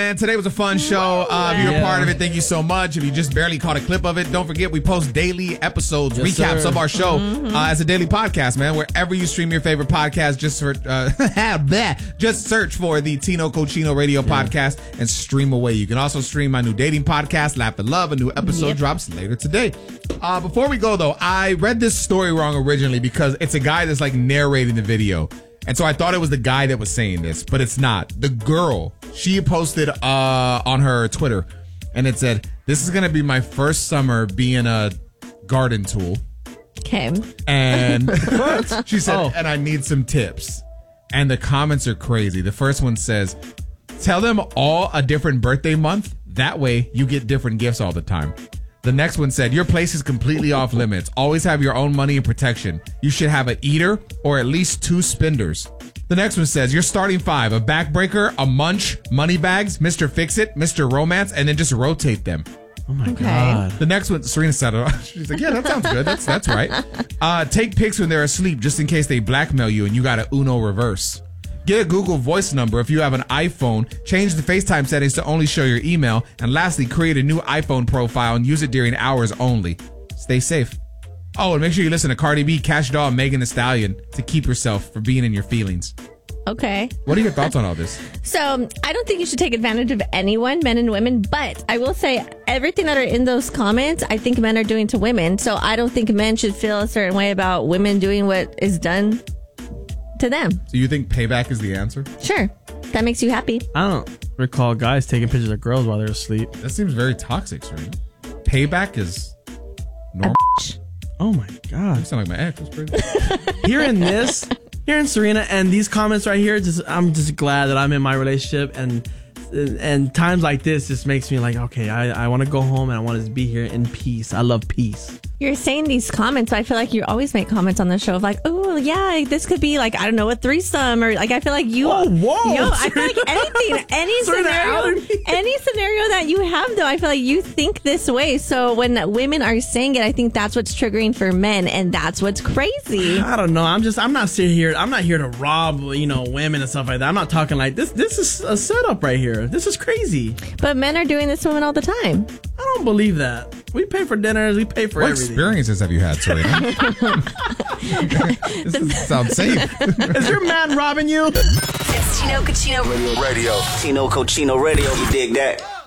And today was a fun show. If you're a part of it, thank you so much. If you just barely caught a clip of it, don't forget we post daily episodes, recaps of our show as a daily podcast, man. Wherever you stream your favorite podcast, just search for the Tino Cochino Radio podcast and stream away. You can also stream my new dating podcast, Laugh and Love. A new episode drops later today. Before we go, though, I read this story wrong originally because it's a guy that's like narrating the video. And so I thought it was the guy that was saying this, but it's not. The girl, she posted on her Twitter, and it said, "This is going to be my first summer being a garden tool." Okay. And she said, and I need some tips. And the comments are crazy. The first one says, "Tell them all a different birthday month. That way you get different gifts all the time." The next one said, "Your place is completely off limits. Always have your own money and protection. You should have an eater or at least 2 spenders." The next one says, "Your starting 5, a backbreaker, a munch, money bags, Mr. Fix-It, Mr. Romance, and then just rotate them." Oh my God. The next one, Serena said it. She's like, "Yeah, that sounds good. That's right." Take pics when they're asleep just in case they blackmail you and you got a Uno reverse. Get a Google Voice number if you have an iPhone. Change the FaceTime settings to only show your email. And lastly, create a new iPhone profile and use it during hours only. Stay safe. Oh, and make sure you listen to Cardi B, Cash Doll, and Megan Thee Stallion to keep yourself from being in your feelings. Okay. What are your thoughts on all this? So I don't think you should take advantage of anyone, men and women, but I will say everything that are in those comments, I think men are doing to women. So I don't think men should feel a certain way about women doing what is done to them. So you think payback is the answer? Sure. That makes you happy. I don't recall guys taking pictures of girls while they're asleep. That seems very toxic, Serena. Payback is normal. Oh my God. You sound like my ex. That's pretty. Hearing Serena and these comments right here, I'm just glad that I'm in my relationship, and times like this just makes me like, okay, I want to go home and I want to be here in peace. I love peace. You're saying these comments, but I feel like you always make comments on the show of like, oh yeah, this could be like, I don't know, a threesome, or like, I feel like you. Whoa! I feel like anything, any scenario that you have, though, I feel like you think this way. So when women are saying it, I think that's what's triggering for men, and that's what's crazy. I don't know. I'm not here to rob, women and stuff like that. I'm not talking like this. This is a setup right here. This is crazy. But men are doing this to women all the time. I don't believe that. We pay for dinners. We pay for everything. What experiences have you had, Serena? This doesn't sound safe. Is your man robbing you? It's Tino Cochino Radio. Tino Cochino Radio. You dig that?